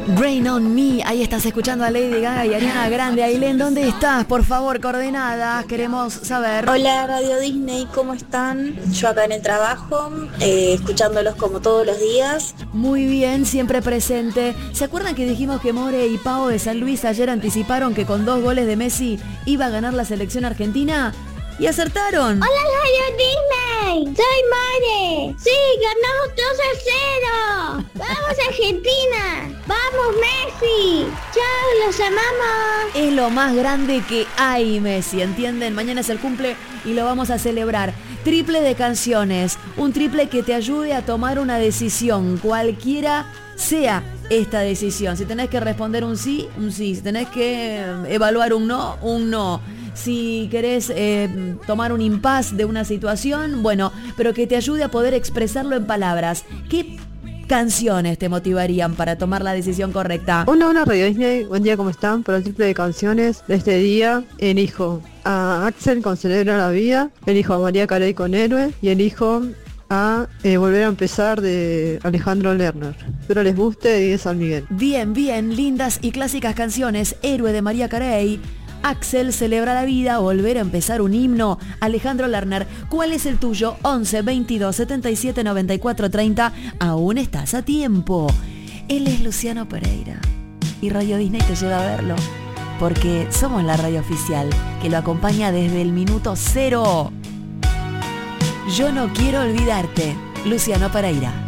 Rain on Me, ahí estás escuchando a Lady Gaga y Ariana Grande. Ailén, ¿dónde estás? Por favor, coordenadas, queremos saber. Hola Radio Disney, ¿cómo están? Yo acá en el trabajo, escuchándolos como todos los días. Muy bien, siempre presente. ¿Se acuerdan que dijimos que More y Pau de San Luis ayer anticiparon que con 2 goles de Messi iba a ganar la selección argentina? Y acertaron. Hola Radio Disney, soy More. Sí, ganamos 2-0. Vamos Argentina. Vamos Messi. Chao, los amamos. Es lo más grande que hay, Messi, ¿entienden? Mañana es el cumple y lo vamos a celebrar. Triple de canciones, un triple que te ayude a tomar una decisión, cualquiera sea esta decisión. Si tenés que responder un sí, un sí. Si tenés que evaluar un no, un no. Si querés tomar un impas de una situación, bueno, pero que te ayude a poder expresarlo en palabras. ¿Qué canciones te motivarían para tomar la decisión correcta? Hola Radio Disney, buen día, ¿cómo están? Para el triple de canciones de este día, elijo a Axel con Celebra la Vida, elijo a María Carey con Héroe y elijo a Volver a Empezar de Alejandro Lerner. Espero les guste y de San Miguel. Bien, bien, lindas y clásicas canciones. Héroe de María Carey, Axel, Celebra la Vida, Volver a Empezar, un himno, Alejandro Lerner. ¿Cuál es el tuyo? 11 22 77 94 30. Aún estás a tiempo. Él es Luciano Pereira y Radio Disney te lleva a verlo, porque somos la radio oficial que lo acompaña desde el minuto 0. Yo no quiero olvidarte, Luciano Pereira.